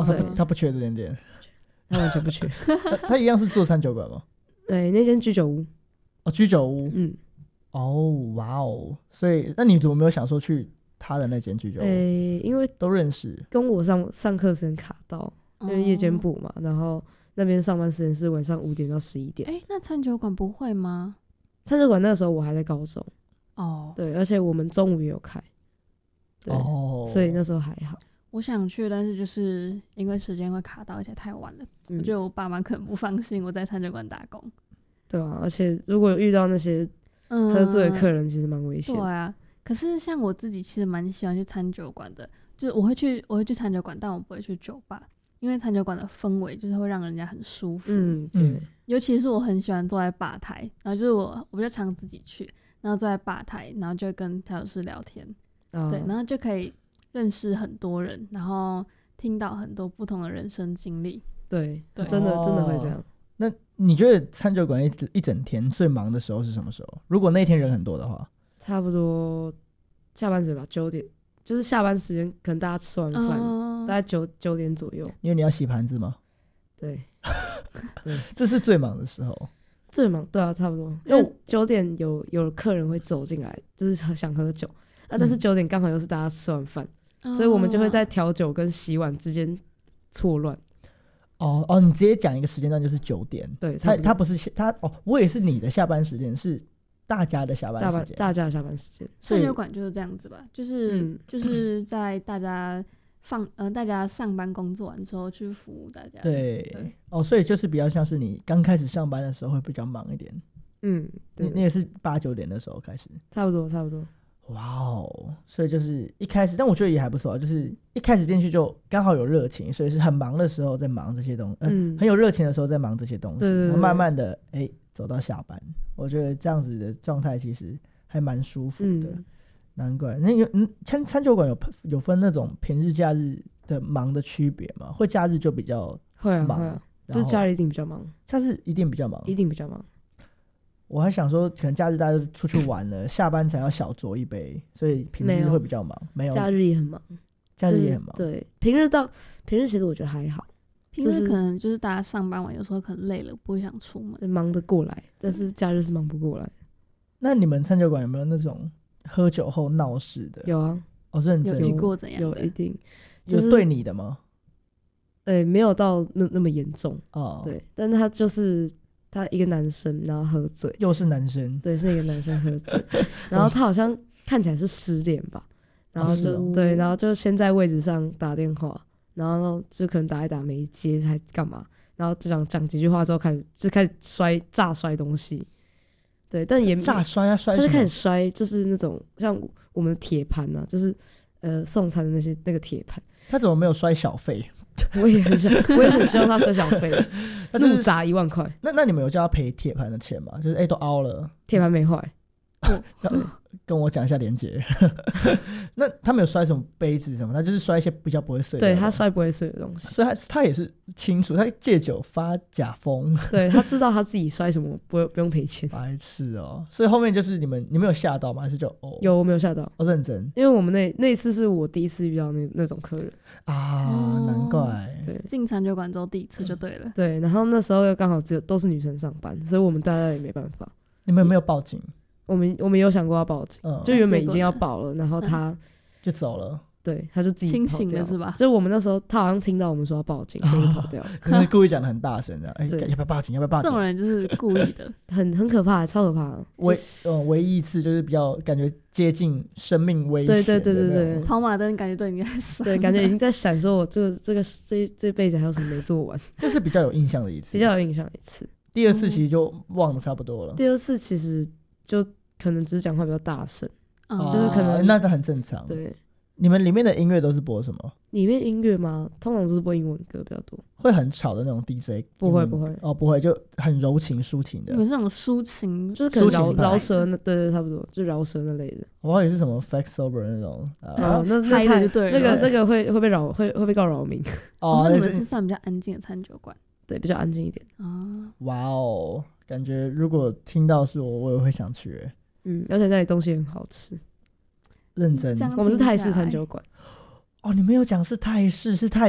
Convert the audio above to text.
他不缺这间店， 他完全不缺。 他一样是做餐酒馆吗？ 对，那间居酒屋。 哦，居酒屋。哇哦，所以那你怎么没有想说去他的那间居酒屋？ 因为都认识， 跟我上课时间卡到，因为夜间部嘛，然后那边上班时间是晚上5点到11点。 那餐酒馆不会吗？ 餐酒馆那时候我还在高中。对，而且我们中午也有开。对，所以那时候还好。 我想去，但是就是因为时间会卡到，而且太晚了。我觉得我爸妈可能不放心我在餐酒馆打工。 对啊，而且如果遇到那些喝醉的客人，其实蛮危险的。 对啊，可是像我自己其实蛮喜欢去餐酒馆的，就是我会去餐酒馆，但我不会去酒吧，因为餐酒馆的氛围就是会让人家很舒服。 对， 尤其是我很喜欢坐在吧台，然后就是我比较常自己去，然后坐在吧台，然后就会跟调酒师聊天。对，然后就可以认识很多人，然后听到很多不同的人生经历。 对，真的会这样。 那你觉得餐酒馆一整天最忙的时候是什么时候？如果那天人很多的话， 差不多下班时吧，9点，就是下班时间，可能大家吃完饭，大概9点左右。 因为你要洗盘子吗？ 对， 这是最忙的时候。 最忙，对啊，差不多。因为9点有客人会走进来，就是想喝酒。但是9点刚好又是大家吃完饭，所以我们就会在调酒跟洗碗之间错乱。 你直接讲一个时间段就是9点。 对， 他不是我也是你的下班时间，是大家的下班时间。 大家的下班时间。 餐酒馆就是这样子吧，就是在大家大家上班工作完之后去服务大家。 对，所以就是比较像是你刚开始上班的时候会比较忙一点。对，你也是8、9点的时候开始。差不多。 哇哦，所以就是一开始，但我觉得也还不错啊，就是一开始进去就刚好有热情，所以是很忙的时候在忙这些东西，很有热情的时候在忙这些东西，然后慢慢的走到下班，我觉得这样子的状态其实还蛮舒服的。难怪那餐酒馆有分那种平日假日的忙的区别吗？会假日就比较忙？会啊， 就是假日一定比较忙。 假日一定比较忙。我还想说可能假日大家都出去玩了下班才要小酌一杯，所以平日会比较忙。没有， 假日也很忙。对，平日其实我觉得还好， 平日可能就是大家上班完有时候可能累了不会想出门， 忙得过来，但是假日是忙不过来。 那你们餐酒馆有没有那种喝酒后闹事的？ 有啊。 认真。 有遇过怎样的？ 有，一定。 就是对你的吗？ 没有到那么严重。对，但是他一个男生，然后喝醉。 又是男生？ 对，是一个男生喝醉。然后他好像看起来是失恋吧，然后对，然后就先在位置上打电话，然后就可能打一打没接，还干嘛？然后就讲几句话之后开始炸摔东西。对，但也炸摔啊，摔什么？ 他就开始摔，就是那种像我们的铁盘啊，就是送餐的那个铁盘。 他怎么没有摔小费？ 我也很希望他摔小费，怒砸1万块。 那你们有叫他赔铁盘的钱吗？就是都凹了， 铁盘没坏。 跟我讲一下连结。那他没有摔什么杯子什么，他就是摔一些比较不会碎的。 对，他摔不会碎的东西， 所以他也是清楚，他借酒发假疯。 对，他知道他自己摔什么不用赔钱。 白痴哦！所以后面就是你们有吓到吗？还是就有，我没有吓到。 认真， 因为我们那次是我第一次遇到那种客人啊，难怪。 对， 进餐酒馆之后第一次就对了。 对，然后那时候又刚好都是女生上班，所以我们大家也没办法。 你们有没有报警？我们有想过要报警，就原本已经要报了，然后他就走了。 对，他就自己清醒了是吧？ 就我们那时候他好像听到我们说要报警，所以就跑掉了。 可能故意讲的很大声的，要不要报警？要不要报警？ 这种人就是故意的， 很可怕，超可怕的。 唯一一次就是比较感觉接近生命危险。 对， 跑马灯感觉都已经在闪， 对，感觉已经在闪，说我这辈子还有什么没做完。 这是比较有印象的一次， 比较有印象的一次。 第二次其实就忘得差不多了。 第二次其实就可能只是讲话比较大声，就是可能那很正常。 对， 你们里面的音乐都是播什么？ 里面音乐吗？通常都是播英文歌比较多。 会很吵的那种 DJ？ 不会不会，就很柔情抒情的。 你们是那种抒情， 就是可能饶舌那对，差不多就饶舌那类的。 我还以为是什么 Flex Sober 那种。 那太对了，那个会被告扰民。 那你们是算比较安静的餐酒馆？ 对，比较安静一点。 哇哦，感觉如果听到是我也会想去。 而且那里东西很好吃。 认真， 我们是泰式餐酒馆。 你没有讲是泰式，是泰